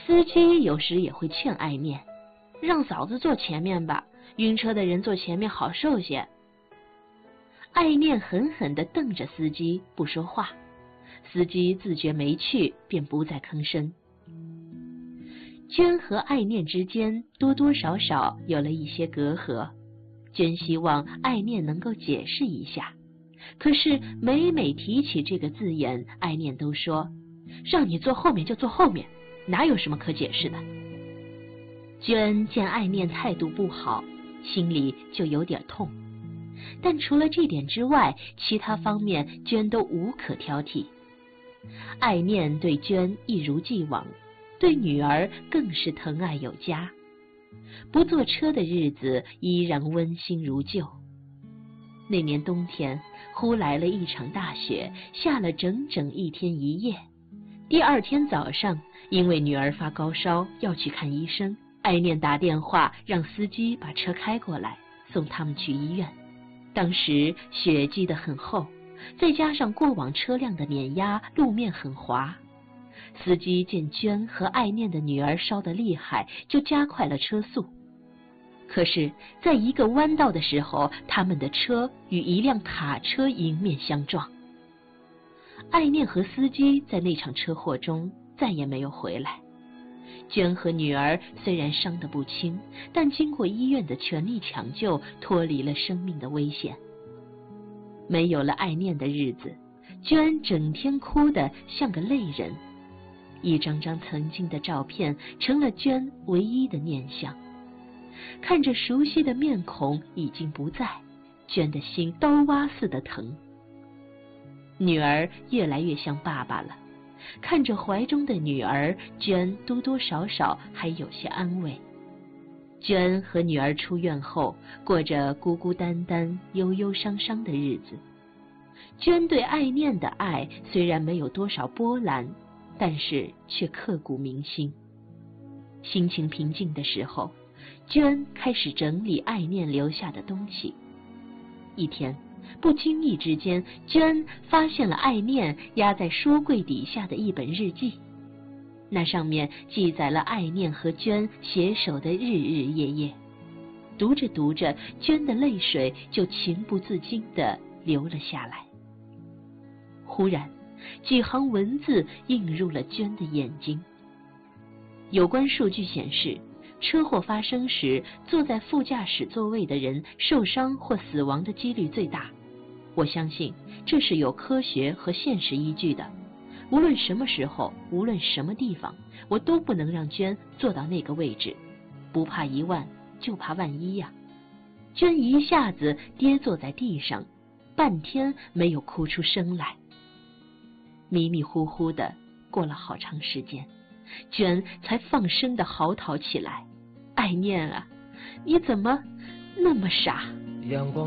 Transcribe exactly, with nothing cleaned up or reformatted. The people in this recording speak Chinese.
司机有时也会劝爱念，让嫂子坐前面吧，晕车的人坐前面好受些。爱念狠狠地瞪着司机不说话，司机自觉没趣，便不再吭声。娟和爱念之间多多少少有了一些隔阂，娟希望爱念能够解释一下，可是每每提起这个字眼，爱念都说让你坐后面就坐后面，哪有什么可解释的。娟见爱念态度不好，心里就有点痛，但除了这点之外，其他方面娟都无可挑剔。爱念对娟一如既往，对女儿更是疼爱有加，不坐车的日子依然温馨如旧。那年冬天忽来了一场大雪，下了整整一天一夜。第二天早上，因为女儿发高烧要去看医生，爱念打电话让司机把车开过来送他们去医院。当时雪积得很厚，再加上过往车辆的碾压，路面很滑。司机见娟和爱念的女儿烧得厉害，就加快了车速。可是在一个弯道的时候，他们的车与一辆卡车迎面相撞。爱念和司机在那场车祸中再也没有回来。娟和女儿虽然伤得不轻，但经过医院的全力抢救，脱离了生命的危险。没有了爱念的日子，娟整天哭得像个泪人，一张张曾经的照片成了娟唯一的念想。看着熟悉的面孔已经不在，娟的心刀挖似的疼。女儿越来越像爸爸了，看着怀中的女儿，娟多多少少还有些安慰。娟和女儿出院后，过着孤孤单单、忧忧伤伤的日子。娟对爱念的爱虽然没有多少波澜，但是却刻骨铭心。心情平静的时候，娟开始整理爱念留下的东西。一天，不经意之间，娟发现了爱念压在书柜底下的一本日记，那上面记载了爱念和娟携手的日日夜夜。读着读着，娟的泪水就情不自禁地流了下来。忽然，几行文字映入了娟的眼睛。有关数据显示，车祸发生时，坐在副驾驶座位的人受伤或死亡的几率最大。我相信这是有科学和现实依据的。无论什么时候，无论什么地方，我都不能让娟坐到那个位置。不怕一万，就怕万一呀！娟一下子跌坐在地上，半天没有哭出声来。迷迷糊糊的过了好长时间，娟才放声的嚎啕起来：“爱念啊，你怎么那么傻？”阳光